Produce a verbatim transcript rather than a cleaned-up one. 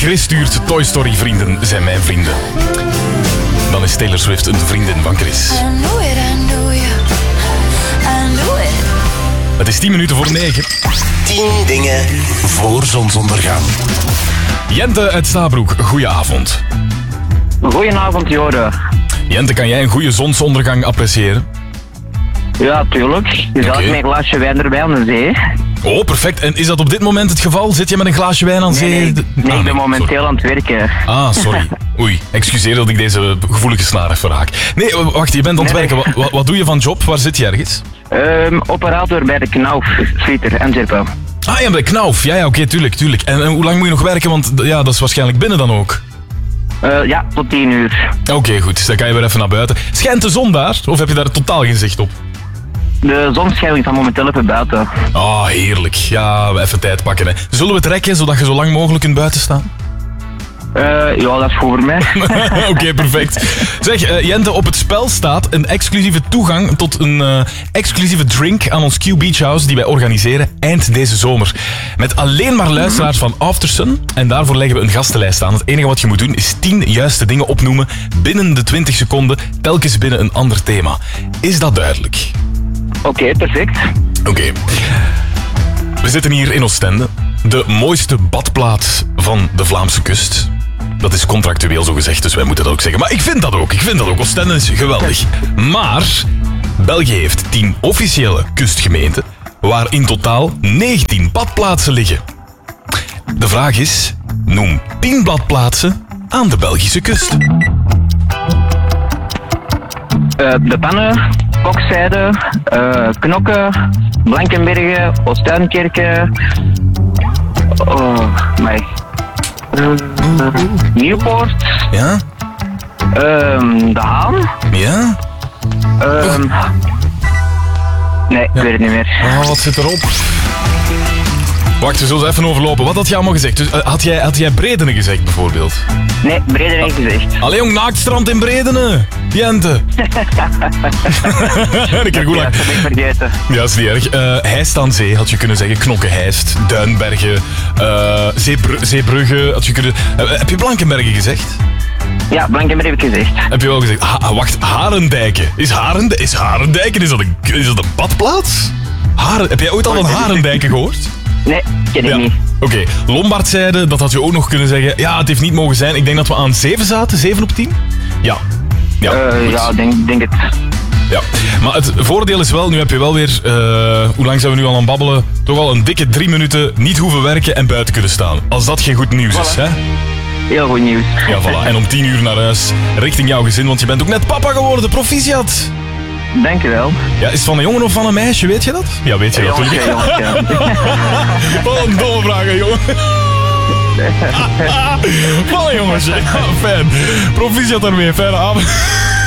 Chris stuurt Toy Story vrienden zijn mijn vrienden. Dan is Taylor Swift een vriendin van Chris. I knew it, I knew you. I knew it. Het is tien minuten voor negen. tien dingen voor zonsondergang. Jente uit Stabroek, goedenavond. Goedenavond, Jorde. Jente, kan jij een goede zonsondergang appreciëren? Ja, tuurlijk. Je zat Oké. met een glaasje wijn erbij aan de zee. Oh, perfect. En is dat op dit moment het geval? Zit je met een glaasje wijn aan zee? Nee, nee, nee, Ah, ik ben momenteel sorry. aan het werken. Ah, sorry. Oei, excuseer dat ik deze gevoelige snaar even raak. Nee, wacht, je bent aan het Nee, werken. Wat, wat doe je van job? Waar zit je ergens? Um, operator bij de Knauf, Slieter, Antwerpen. Ah ja, bij Knauf. Ja, ja, oké, tuurlijk, tuurlijk. En, en hoe lang moet je nog werken? Want ja, dat is waarschijnlijk binnen dan ook. Uh, ja, tot tien uur. Oké, goed. Dus dan kan je weer even naar buiten. Schijnt de zon daar? Of heb je daar totaal geen zicht op? De zon schijnt van momenteel even buiten. Ah, heerlijk. Ja, even tijd pakken, hè. Zullen we het rekken, zodat je zo lang mogelijk kunt buiten staan? Uh, ja, dat is goed voor mij. Oké, okay, perfect. Zeg, uh, Jente, op het spel staat een exclusieve toegang tot een uh, exclusieve drink aan ons Q Beach House die wij organiseren eind deze zomer. Met alleen maar luisteraars van Aftersun. En daarvoor leggen we een gastenlijst aan. Het enige wat je moet doen is tien juiste dingen opnoemen binnen de twintig seconden, telkens binnen een ander thema. Is dat duidelijk? Oké, okay, perfect. Oké. Okay. We zitten hier in Oostende. De mooiste badplaats van de Vlaamse kust. Dat is contractueel zo gezegd, dus wij moeten dat ook zeggen. Maar ik vind dat ook. Ik vind dat ook. Oostende is geweldig. Maar België heeft tien officiële kustgemeenten, waar in totaal negentien badplaatsen liggen. De vraag is, noem tien badplaatsen aan de Belgische kust. Uh, de Pannen, Kokzijde, uh, Knokke, Blankenbergen, Oostuinkerken. Oh, my. Uh, Nieuwpoort. Ja? Um, de Haan. Ja? Um, nee, ik Ja. weet het niet meer. Oh, wat zit erop? Wacht, we zullen even overlopen. Wat had je allemaal gezegd? Dus, uh, had, jij, had jij Bredene gezegd, bijvoorbeeld? Nee, Bredene niet gezegd. Allee, jong, naaktstrand in Bredene. Jente. ik heb goed Ja, lang. dat heb ik vergeten. Ja, dat is niet erg. Uh, Heist aan zee had je kunnen zeggen. Knokke-Heist, Duinbergen, uh, Zeebr- Zeebrugge had je kunnen... Uh, heb je Blankenbergen gezegd? Ja, Blankenberg heb ik gezegd. Heb je wel gezegd? Ha, wacht, Harendijken. Is, Harende- is Harendijken, is dat een, is dat een badplaats? Haren, heb jij ooit al van Harendijken gehoord? Nee, ken ik Ja. niet. Oké, okay. Lombardzijde, dat had je ook nog kunnen zeggen. Ja, het heeft niet mogen zijn. Ik denk dat we aan zeven zaten, zeven op tien. Ja. Ja, Uh, goed. ja, denk, denk het. Ja. Maar het voordeel is wel, nu heb je wel weer, uh, hoe lang zijn we nu al aan het babbelen? Toch al een dikke drie minuten niet hoeven werken en buiten kunnen staan. Als dat geen goed nieuws is, Voilà. hè? Heel goed nieuws. Ja, voilà. En om tien uur naar huis, richting jouw gezin, want je bent ook net papa geworden. Proficiat! Dankjewel. Ja, is het van een jongen of van een meisje, weet je dat? Ja, weet je dat Jongetje, natuurlijk. jongetje. Wat een domme vraag, hè, jongen. Wat een jongens, hè. Fijn. Proficiat daarmee, fijne avond.